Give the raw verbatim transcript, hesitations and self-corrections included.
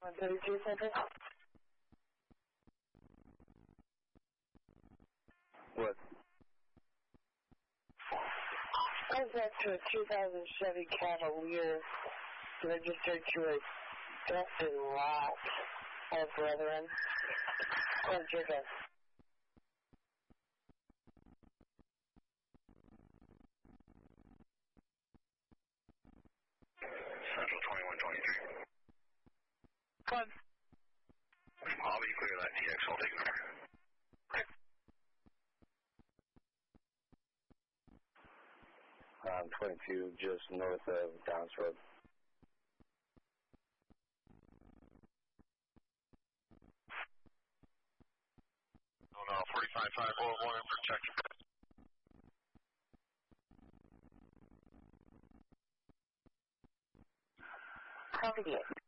one thirty-two Central. What? I was after a two thousand Chevy Cavalier registered to a Dustin lot of Brethren. Oh, Jacob. Central twenty-one twenty-three. Fun. I'll be clear that T X, I'll take it over. Um, twenty-two, just north of Downs Road. Oh no, forty-five five oh one for check. Copy it.